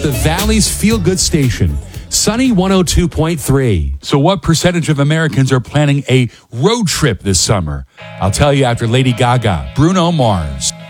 the Valley's feel-good station, Sunny 102.3. So what percentage of Americans are planning a road trip this summer? I'll tell you after Lady Gaga, Bruno Mars.